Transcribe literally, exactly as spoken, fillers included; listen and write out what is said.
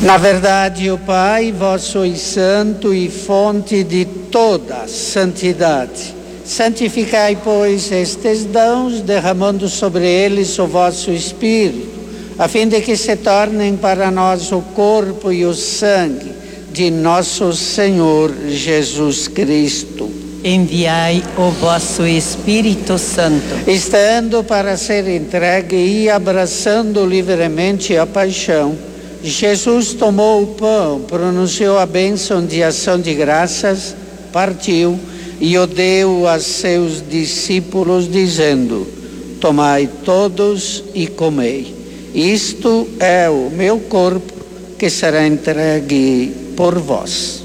Na verdade, o Pai, vós sois santo e fonte de toda santidade. Santificai, pois, estes dons, derramando sobre eles o vosso Espírito, a fim de que se tornem para nós o corpo e o sangue de nosso Senhor Jesus Cristo. Enviai o vosso Espírito Santo. Estando para ser entregue e abraçando livremente a paixão, Jesus tomou o pão, pronunciou a bênção de ação de graças, partiu e o deu a seus discípulos, dizendo: tomai todos e comei. Isto é o meu corpo, que será entregue por vós.